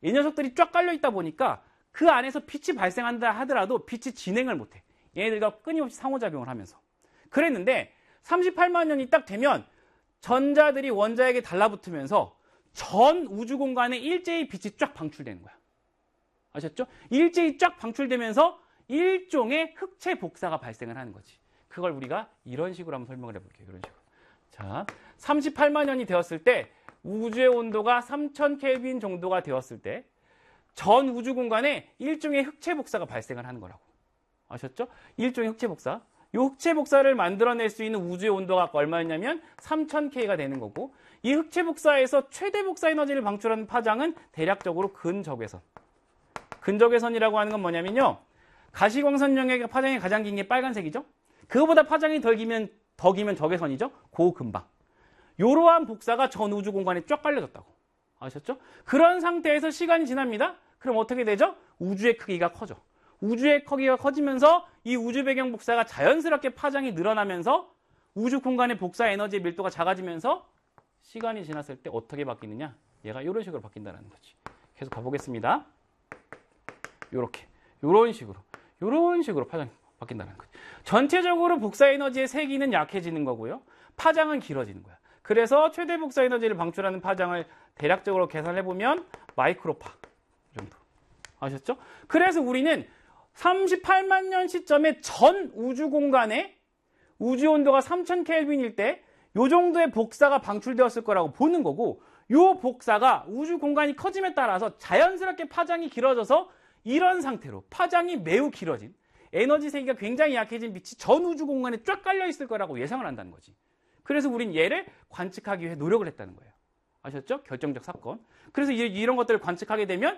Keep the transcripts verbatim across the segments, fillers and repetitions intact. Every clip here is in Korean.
이 녀석들이 쫙 깔려 있다 보니까 그 안에서 빛이 발생한다 하더라도 빛이 진행을 못해. 얘네들과 끊임없이 상호작용을 하면서. 그랬는데 삼십팔만 년이 딱 되면 전자들이 원자에게 달라붙으면서 전 우주 공간에 일제히 빛이 쫙 방출되는 거야. 아셨죠? 일제히 쫙 방출되면서 일종의 흑체 복사가 발생을 하는 거지. 그걸 우리가 이런 식으로 한번 설명을 해볼게요. 이런 식으로. 자, 삼십팔만 년이 되었을 때 우주의 온도가 삼천 켈빈 정도가 되었을 때 전 우주 공간에 일종의 흑체 복사가 발생을 하는 거라고. 아셨죠? 일종의 흑체 복사. 이 흑체 복사를 만들어낼 수 있는 우주의 온도가 얼마였냐면 삼천 켈빈가 되는 거고, 이 흑체 복사에서 최대 복사 에너지를 방출하는 파장은 대략적으로 근적외선. 근적외선이라고 하는 건 뭐냐면요, 가시광선 영역의 파장이 가장 긴 게 빨간색이죠. 그거보다 파장이 덜 기면 더 기면 적외선이죠. 고금방. 이러한 복사가 전 우주 공간에 쫙 깔려졌다고. 아셨죠? 그런 상태에서 시간이 지납니다. 그럼 어떻게 되죠? 우주의 크기가 커져. 우주의 크기가 커지면서 이 우주 배경 복사가 자연스럽게 파장이 늘어나면서 우주 공간의 복사 에너지의 밀도가 작아지면서 시간이 지났을 때 어떻게 바뀌느냐? 얘가 이런 식으로 바뀐다는 거지. 계속 가보겠습니다. 요렇게. 요런 식으로. 요런 식으로 파장이 바뀐다는 거지. 전체적으로 복사 에너지의 세기는 약해지는 거고요. 파장은 길어지는 거야. 그래서 최대 복사 에너지를 방출하는 파장을 대략적으로 계산해보면 마이크로파 정도. 아셨죠? 그래서 우리는 삼십팔만 년 시점에 전 우주 공간에 우주 온도가 삼천 켈빈일 때 이 정도의 복사가 방출되었을 거라고 보는 거고, 이 복사가 우주 공간이 커짐에 따라서 자연스럽게 파장이 길어져서 이런 상태로 파장이 매우 길어진, 에너지 세기가 굉장히 약해진 빛이 전 우주 공간에 쫙 깔려 있을 거라고 예상을 한다는 거지. 그래서 우린 얘를 관측하기 위해 노력을 했다는 거예요. 아셨죠? 결정적 사건. 그래서 이런 것들을 관측하게 되면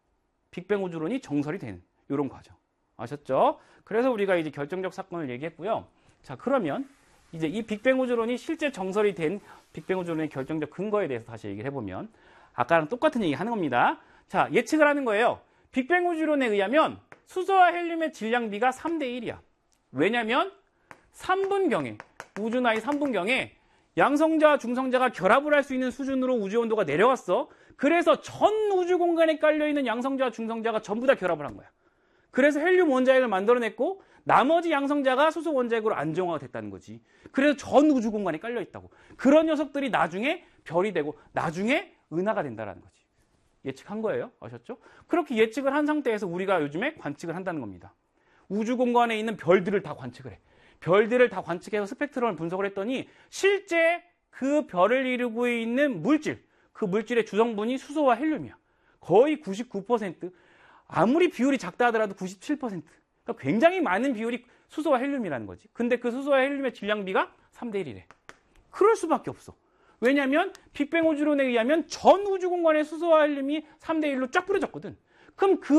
빅뱅 우주론이 정설이 되는 이런 과정. 아셨죠? 그래서 우리가 이제 결정적 사건을 얘기했고요. 자, 그러면 이제 이 빅뱅 우주론이 실제 정설이 된 빅뱅 우주론의 결정적 근거에 대해서 다시 얘기를 해보면 아까랑 똑같은 얘기 하는 겁니다. 자, 예측을 하는 거예요. 빅뱅 우주론에 의하면 수소와 헬륨의 질량비가 삼 대 일이야. 왜냐면 삼 분경에, 우주 나이 삼 분경에 양성자와 중성자가 결합을 할 수 있는 수준으로 우주 온도가 내려왔어. 그래서 전 우주 공간에 깔려있는 양성자와 중성자가 전부 다 결합을 한 거야. 그래서 헬륨 원자핵을 만들어냈고 나머지 양성자가 수소 원자핵으로 안정화가 됐다는 거지. 그래서 전 우주 공간에 깔려있다고. 그런 녀석들이 나중에 별이 되고 나중에 은하가 된다는 거지. 예측한 거예요. 아셨죠? 그렇게 예측을 한 상태에서 우리가 요즘에 관측을 한다는 겁니다. 우주 공간에 있는 별들을 다 관측을 해. 별들을 다 관측해서 스펙트럼을 분석을 했더니 실제 그 별을 이루고 있는 물질, 그 물질의 주성분이 수소와 헬륨이야. 거의 구십구 퍼센트. 아무리 비율이 작다 하더라도 구십칠 퍼센트. 그러니까 굉장히 많은 비율이 수소와 헬륨이라는 거지. 근데 그 수소와 헬륨의 질량비가 삼 대 일이래. 그럴 수밖에 없어. 왜냐하면 빅뱅 우주론에 의하면 전 우주 공간의 수소와 헬륨이 삼 대 일로 쫙 뿌려졌거든. 그럼 그